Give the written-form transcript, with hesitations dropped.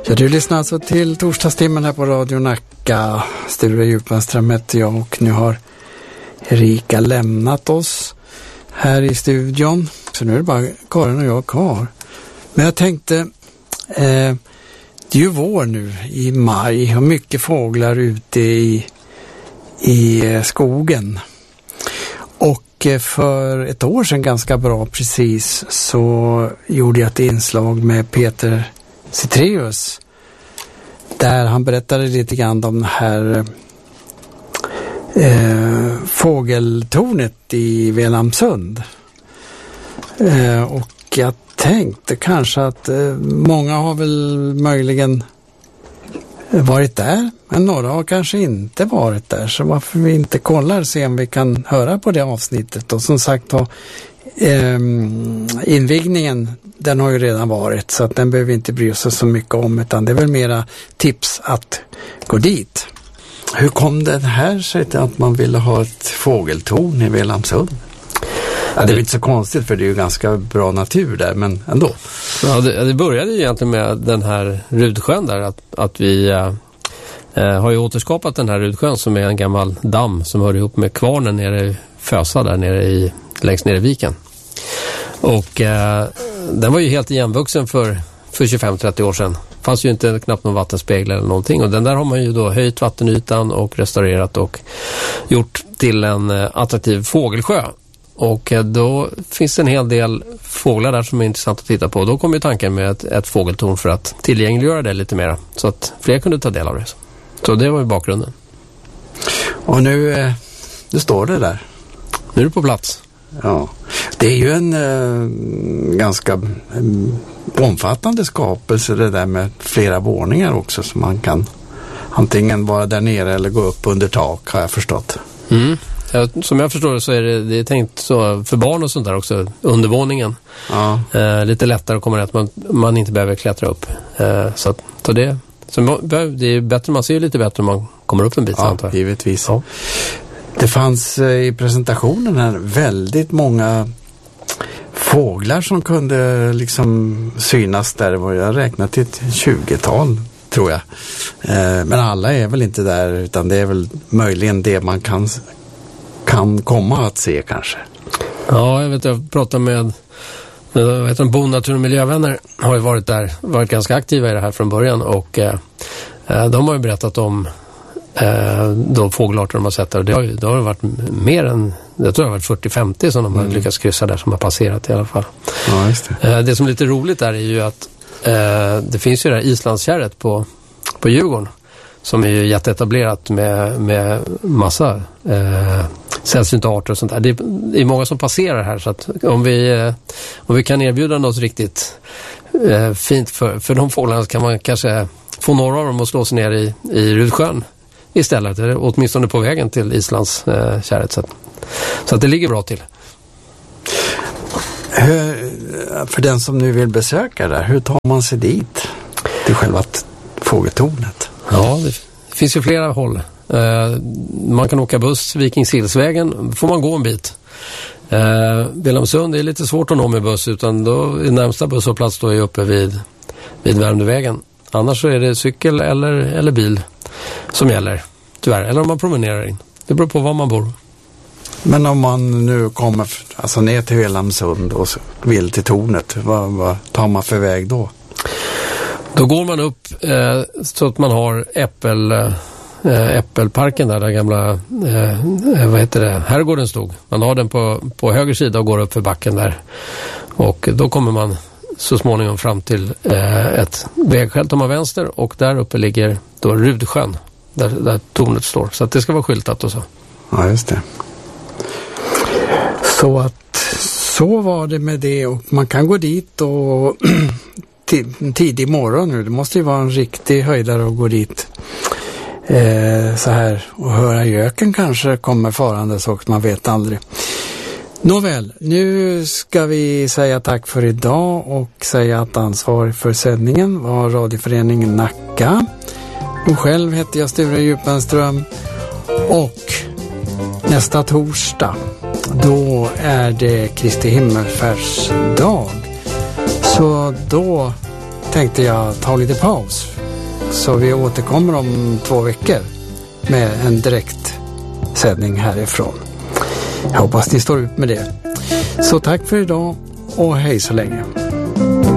Ja, du lyssnar alltså till torsdagstimmen här på Radio Nacka. Sture Djupström heter jag och nu har Erika lämnat oss här i studion. Så nu är det bara Karin och jag kvar. Men jag tänkte, det är ju vår nu i maj och mycket fåglar ute i skogen. Och för ett år sedan ganska bra precis så gjorde jag ett inslag med Peter Citreus där han berättade lite grann om det här fågeltornet i Velamsund. Och jag tänkte kanske att många har väl möjligen varit där, men några har kanske inte varit där, så varför vi inte kollar se om vi kan höra på det avsnittet. Och som sagt då, invigningen den har ju redan varit så att den behöver vi inte bry oss så mycket om, utan det är väl mera tips att gå dit. Hur kom det här sig till att man ville ha ett fågeltorn i Velamsund? Ja, det är inte så konstigt för det är ju ganska bra natur där, men ändå. Ja, det började ju egentligen med den här Rudsjön där, att vi har ju återskapat den här Rudsjön som är en gammal damm som hör ihop med kvarnen nere i Fösa där nere längst nere i viken. Och den var ju helt igenvuxen för 25-30 år sedan. Fanns ju inte knappt någon vattenspegel eller någonting, och den där har man ju då höjt vattenytan och restaurerat och gjort till en attraktiv fågelsjö. Och då finns det en hel del fåglar där som är intressant att titta på. Då kom ju tanken med ett fågeltorn för att tillgängliggöra det lite mer, så att fler kunde ta del av det. Så det var ju bakgrunden. Och nu står det där. Nu är det på plats. Ja, det är ju en ganska omfattande skapelse det där med flera våningar också, så man kan antingen vara där nere eller gå upp under tak, har jag förstått. Mm. Som jag förstår det så är det är tänkt så för barn och sånt där också, undervåningen. Ja. Lite lättare att komma rätt, man inte behöver klättra upp. Så det är bättre, man ser ju lite bättre om man kommer upp en bit. Ja, givetvis. Ja. Det fanns i presentationen här väldigt många fåglar som kunde liksom synas där. Jag räknat till ett 20-tal tror jag. Men alla är väl inte där, utan det är väl möjligen det man kan komma att se kanske. Ja, jag pratade med Bo Natur- och miljövänner har ju varit ganska aktiva i det här från början, och de har ju berättat om de fågelarter de har sett där. Det har varit mer än, jag tror det har varit 40-50 som de har lyckats kryssa där, som har passerat i alla fall. Ja, just det. Det som är lite roligt där är ju att det finns ju det här islandskärret på Djurgården som är ju jätteetablerat med massa sällsynta arter och sånt där. Det är många som passerar här, så att om vi kan erbjuda något riktigt fint för de fåglarna, så kan man kanske få några av dem att slå sig ner i Rudsjön istället, eller åtminstone på vägen till Islands kärret. Så att det ligger bra till. För den som nu vill besöka där, hur tar man sig dit till själva fågeltornet? Ja, det finns ju flera håll. Man kan åka buss, Vikingshillsvägen, får man gå en bit. Velamsund är lite svårt att nå med buss, utan då är närmsta busshållplats då är uppe vid Värmdövägen. Annars så är det cykel eller bil som gäller, tyvärr. Eller om man promenerar in. Det beror på var man bor. Men om man nu kommer ner till Velamsund och vill till tornet, vad tar man för väg då? Då går man upp så att man har Äppelparken där gamla herrgården stod. Man har den på höger sida och går upp för backen där. Och då kommer man så småningom fram till ett vägskäl om man vänster, och där uppe ligger då Rudsjön där tornet står. Så att det ska vara skyltat och så. Ja, just det. Så var det med det, och man kan gå dit och tidig morgon nu. Det måste ju vara en riktig höjdare att gå dit så här och höra göken kanske kommer farande, så man vet aldrig. Nåväl, nu ska vi säga tack för idag och säga att ansvarig för sändningen var radioföreningen Nacka. Och själv heter jag Sture Djupström, och nästa torsdag då är det Kristi himmelsfärdsdag. Så då tänkte jag ta lite paus. Så vi återkommer om 2 veckor med en direkt sändning härifrån. Jag hoppas ni står ut med det. Så tack för idag och hej så länge.